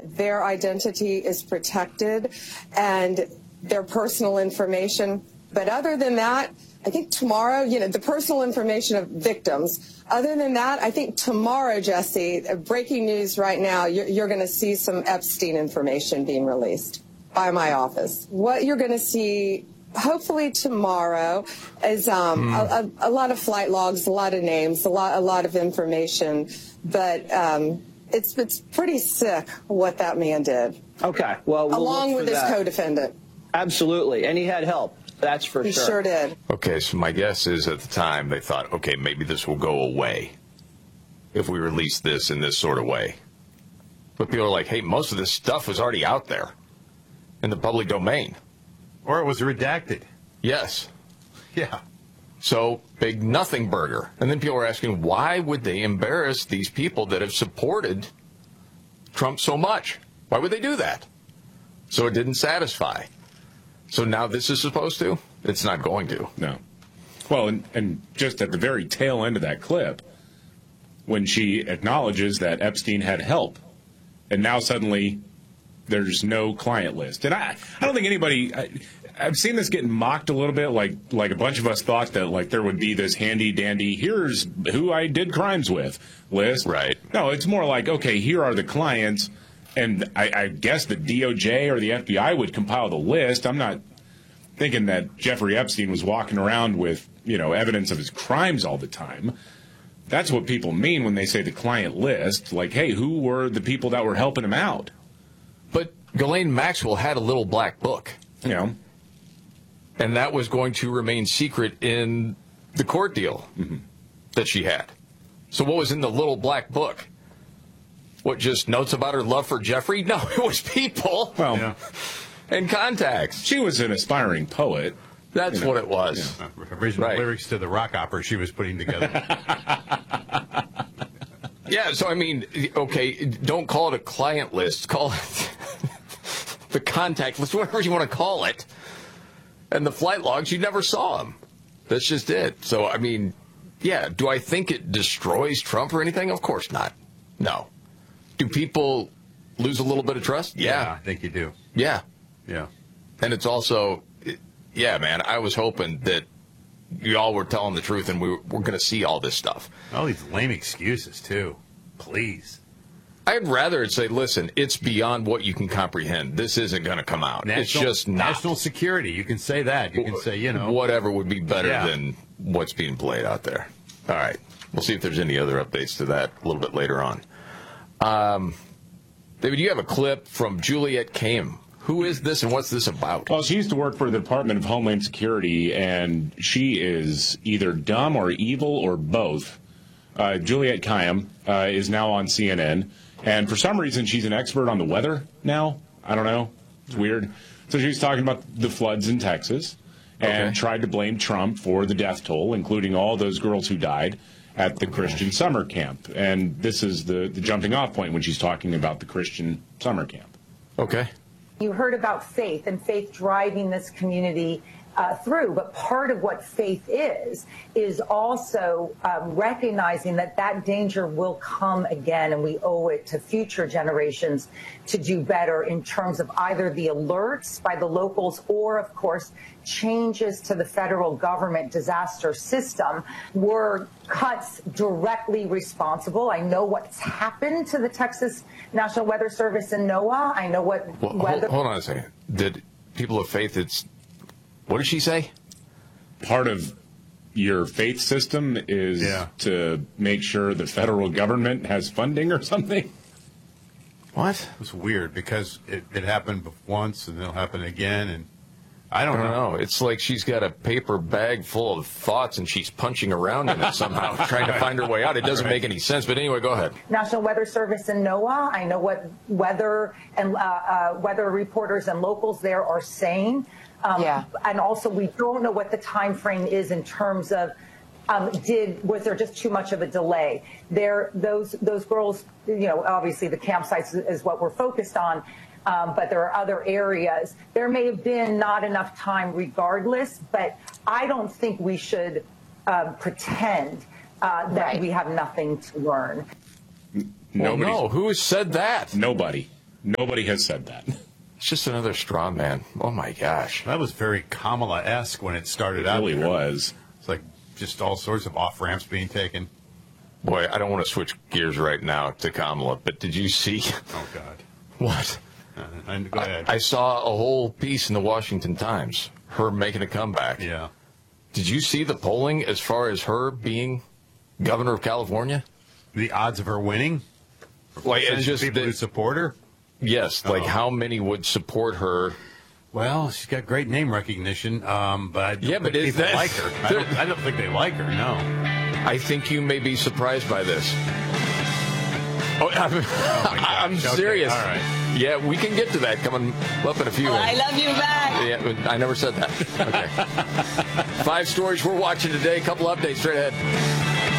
that their identity is protected and their personal information. But other than that, I think tomorrow, the personal information of victims. Other than that, I think tomorrow, Jesse, breaking news right now, you're going to see some Epstein information being released by my office. What you're going to see, hopefully tomorrow, is a lot of flight logs, a lot of names, a lot of information. But it's pretty sick what that man did. Okay, well, along with his co-defendant. Absolutely, and he had help. That's for sure. He sure did. Okay, so my guess is at the time they thought, okay, maybe this will go away if we release this in this sort of way. But people are like, hey, most of this stuff was already out there in the public domain. Or it was redacted. Yes. Yeah. So, big nothing burger. And then people are asking, why would they embarrass these people that have supported Trump so much? Why would they do that? So it didn't satisfy. So now this is supposed to? It's not going to. No. Well, and just at the very tail end of that clip, when she acknowledges that Epstein had help, and now suddenly there's no client list. And I don't think anybody... I've seen this getting mocked a little bit, like a bunch of us thought that like there would be this handy-dandy, here's who I did crimes with list. Right. No, it's more like, okay, here are the clients, and I guess the DOJ or the FBI would compile the list. I'm not thinking that Jeffrey Epstein was walking around with, evidence of his crimes all the time. That's what people mean when they say the client list. Like, hey, who were the people that were helping him out? But Ghislaine Maxwell had a little black book. And that was going to remain secret in the court deal that she had. So what was in the little black book? What, just notes about her love for Jeffrey? No, it was people and contacts. She was an aspiring poet. That's what it was. Original lyrics to the rock opera she was putting together. Yeah, so I mean, okay, don't call it a client list. Call it the contact list, whatever you want to call it. And the flight logs, you never saw them. That's just it. So, I mean, yeah, do I think it destroys Trump or anything? Of course not. No. Do people lose a little bit of trust? Yeah. I think you do. Yeah. Yeah. And it's also, yeah, man, I was hoping that y'all were telling the truth and we're going to see all this stuff. All these lame excuses, too. Please. I'd rather it say, listen, it's beyond what you can comprehend. This isn't going to come out. It's just not. National security. You can say that. You can say, whatever would be better than what's being played out there. All right. We'll see if there's any other updates to that a little bit later on. David, you have a clip from Juliette Kayyem. Who is this and what's this about? Well, she used to work for the Department of Homeland Security, and she is either dumb or evil or both. Juliette Kayyem is now on CNN, and for some reason she's an expert on the weather now. I don't know. It's weird. So she was talking about the floods in Texas and tried to blame Trump for the death toll, including all those girls who died at the Christian summer camp. And this is the jumping off point when she's talking about the Christian summer camp. Okay. You heard about faith and faith driving this community through, but part of what faith is also recognizing that danger will come again, and we owe it to future generations to do better in terms of either the alerts by the locals or, of course, changes to the federal government disaster system. Were cuts directly responsible? I know what's happened to the Texas National Weather Service and NOAA. I know what weather... Hold on a second. Did people of faith, what did she say? Part of your faith system is to make sure the federal government has funding or something? What? It's weird because it happened once and it'll happen again, and I don't know. It's like she's got a paper bag full of thoughts and she's punching around in it somehow, trying to find her way out. It doesn't make any sense. But anyway, go ahead. National Weather Service and NOAA, I know what weather and weather reporters and locals there are saying. And also, we don't know what the time frame is in terms of was there just too much of a delay? Those girls, obviously the campsites is what we're focused on. But there are other areas. There may have been not enough time regardless, but I don't think we should pretend that we have nothing to learn. Nobody. No, who has said that? Nobody. Nobody has said that. It's just another straw man. Oh, my gosh. That was very Kamala-esque when it started out. It really was. It's like just all sorts of off-ramps being taken. Boy, I don't want to switch gears right now to Kamala, but did you see? Oh, God. What? Go ahead. I saw a whole piece in the Washington Times, her making a comeback. Yeah. Did you see the polling as far as her being governor of California? The odds of her winning? Like, it's just people who support her? Yes, like how many would support her? Well, she's got great name recognition, but I don't think is people that like her. I don't think they like her, no. I think you may be surprised by this. Oh, I'm serious. Okay, all right. Yeah, we can get to that coming up in a few minutes. I love you back. Yeah, I never said that. Okay. 5 stories we're watching today. A couple updates straight ahead.